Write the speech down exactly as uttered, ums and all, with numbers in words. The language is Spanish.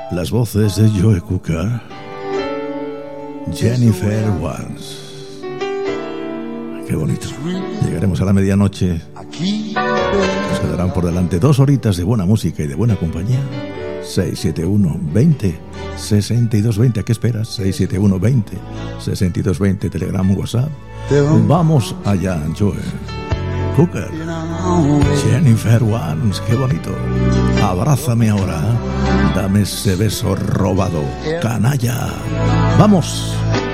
Las voces de Joe Cocker, Jennifer Warnes. Qué bonito. Llegaremos a la medianoche. Nos quedarán por delante dos horitas de buena música y de buena compañía. seis siete uno, veinte, sesenta y dos veinte. ¿A qué esperas? seis siete uno, veinte, sesenta y dos veinte. Telegram, WhatsApp. Vamos allá, Joe Cocker, Jennifer Warnes. Qué bonito. Abrázame ahora. Dame ese beso robado, canalla. Vamos.